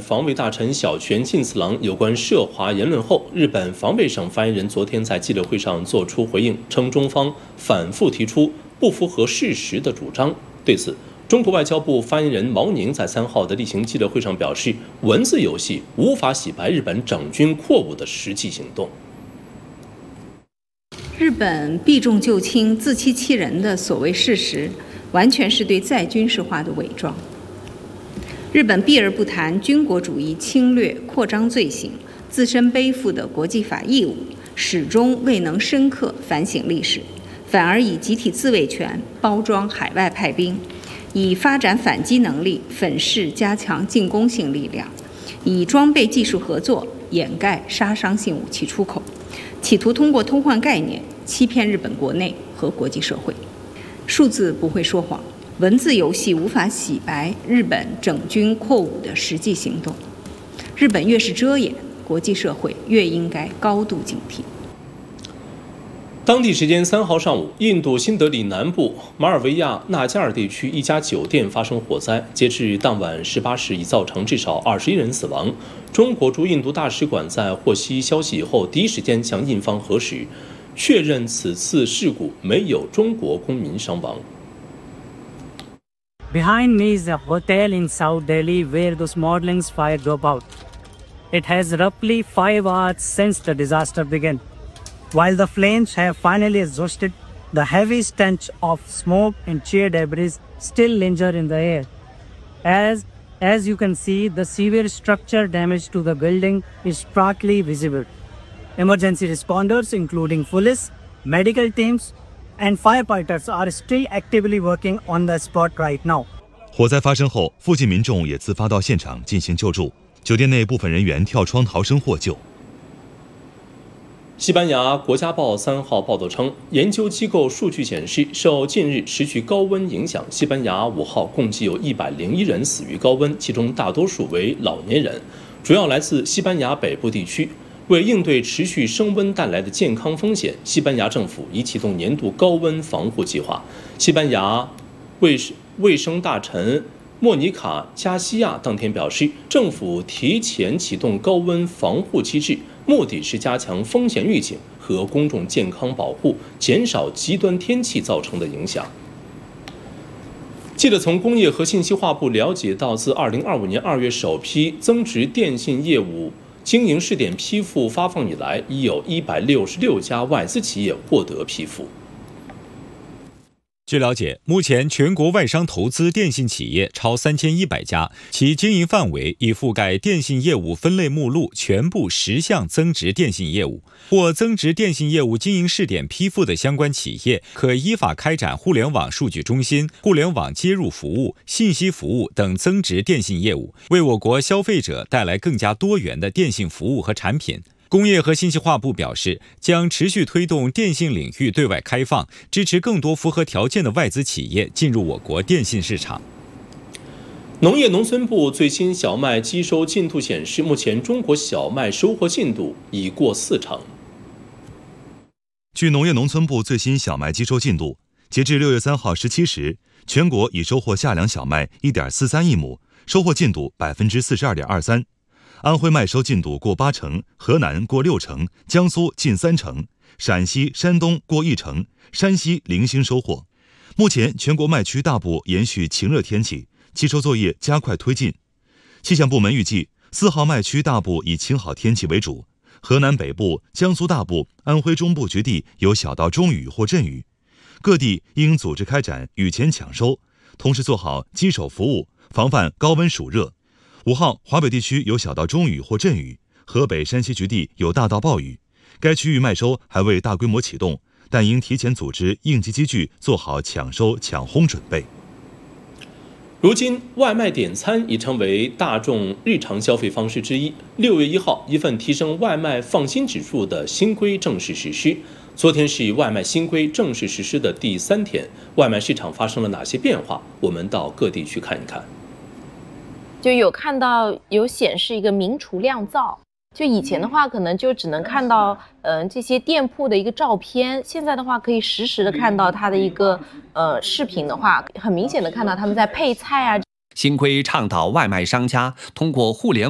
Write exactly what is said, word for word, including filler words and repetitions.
防卫大臣小泉进次郎有关涉华言论后，日本防卫省发言人昨天在记者会上作出回应，称中方反复提出不符合事实的主张。对此，中国外交部发言人毛宁在三号的例行记者会上表示，文字游戏无法洗白日本整军扩武的实际行动。 日本避重就轻、自欺欺人的所谓事实，完全是对再军事化的伪装。日本避而不谈军国主义侵略扩张罪行，自身背负的国际法义务，始终未能深刻反省历史，反而以集体自卫权包装海外派兵，以发展反击能力粉饰加强进攻性力量，以装备技术合作掩盖杀伤性武器出口，企图通过偷换概念欺骗日本国内和国际社会。数字不会说谎，文字游戏无法洗白日本整军扩武的实际行动。日本越是遮掩，国际社会越应该高度警惕。 当地时间三号上午，印度新德里南部马尔维亚纳加尔地区一家酒店发生火灾，截至当晚十八时，已造成至少二十一人死亡。中国驻印度大使馆在获悉消息以后，第一时间向印方核实，确认此次事故没有中国公民伤亡。 Behind me is a hotel in South Delhi where those Smoldering fire broke out. It has roughly five hours since the disaster began. While the flames have finally exhausted, the heavy stench of smoke and cheer debris still linger in the air. As, as you can see, the severe structural damage to the building is starkly visible. Emergency responders, including police, medical teams, and firefighters are still actively working on the spot right now. 火灾发生后，附近民众也自发到现场进行救助，酒店内部分人员跳窗逃生获救。 西班牙国家报三号报道称，研究机构数据显示，受近日持续高温影响，西班牙五号共计有一百零一人死于高温，其中大多数为老年人，主要来自西班牙北部地区。为应对持续升温带来的健康风险，西班牙政府已启动年度高温防护计划。西班牙卫卫生大臣莫妮卡·加西亚当天表示，政府提前启动高温防护机制，目的是加强风险预警和公众健康保护，减少极端天气造成的影响。记者从工业和信息化部了解到，自二零二五年二月首批增值电信业务经营试点批复发放以来，已有一百六十六家外资企业获得批复。 据了解，目前全国外商投资电信企业超三千一百家，其经营范围已覆盖电信业务分类目录全部十项增值电信业务。或增值电信业务经营试点批复的相关企业，可依法开展互联网数据中心、互联网接入服务、信息服务等增值电信业务，为我国消费者带来更加多元的电信服务和产品。工业和信息化部表示，将持续推动电信领域对外开放，支持更多符合条件的外资企业进入我国电信市场。 农业农村部最新小麦机收进度显示，目前中国小麦收获进度已过四成。 据农业农村部最新小麦机收进度，截至六月三号十七时，全国已收获夏粮小麦 一点四三亿亩，收获进度 百分之四十二点二三。安徽麦收进度过八成，河南过六成，江苏近三成，陕西、山东过一成，山西零星收获。目前全国麦区大部延续晴热天气，机收作业加快推进。气象部门预计，四号麦区大部以晴好天气为主，河南北部、江苏大部、安徽中部局地有小到中雨或阵雨。各地应组织开展雨前抢收，同时做好机手服务，防范高温暑热。五号华北地区有小到中雨或阵雨，河北、山西局地有大到暴雨。该区域麦收还未大规模启动，但应提前组织应急机具，做好抢收抢烘准备。 如今，外卖点餐已成为大众日常消费方式之一。六月一号，一份提升外卖放心指数的新规正式实施。昨天是外卖新规正式实施的第三天，外卖市场发生了哪些变化？我们到各地去看一看。 就有看到有显示一个名厨靓造，就以前的话可能就只能看到嗯、呃、这些店铺的一个照片，现在的话可以实时的看到它的一个呃视频的话，很明显的看到他们在配菜啊。 新规倡导外卖商家通过互联